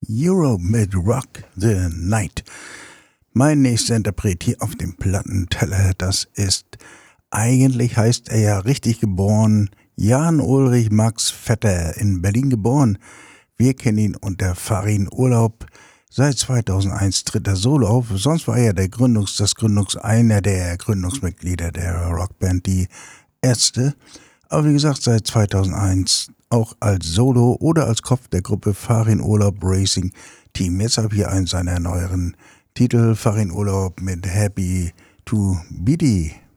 Europe mit Rock the Night. Mein nächster Interpret hier auf dem Plattenteller, das ist, eigentlich heißt er ja richtig geboren, Jan Ulrich Max Vetter, in Berlin geboren. Wir kennen ihn unter Farin Urlaub. Seit 2001 tritt er solo auf, sonst war er einer der Gründungsmitglieder der Rockband Die Ärzte. Aber wie gesagt, seit 2001 auch als Solo oder als Kopf der Gruppe Farin Urlaub Racing Team. Jetzt habe ich hier einen seiner neueren Titel, Farin Urlaub mit Happy to Be.